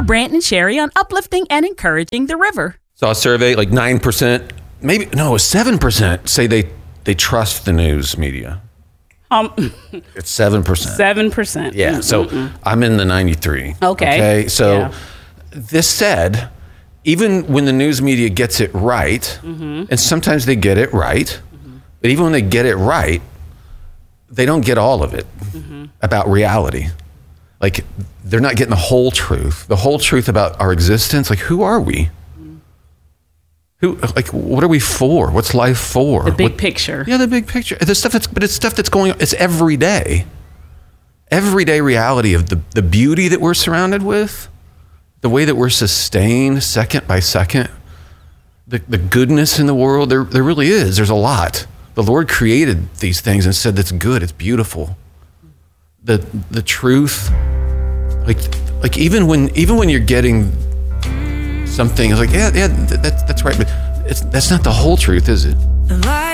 are Brant and Sherry on uplifting and encouraging the river. Saw a survey, like 9%, maybe, no, 7% say they trust the news media. It's 7%. 7%. Yeah, so I'm in the 93. Okay. So this said, even when the news media gets it right, and sometimes they get it right, but even when they get it right, they don't get all of it about reality. Like, they're not getting the whole truth about our existence. Like, who are we? What are we for? What's life for? The big picture. Yeah, the big picture. It's stuff that's going on. It's everyday reality of the beauty that we're surrounded with, the way that we're sustained second by second, the goodness in the world. There really is. There's a lot. The Lord created these things and said that's good. It's beautiful. The truth, like even when you're getting something, it's like, yeah, that's right, but that's not the whole truth, is it?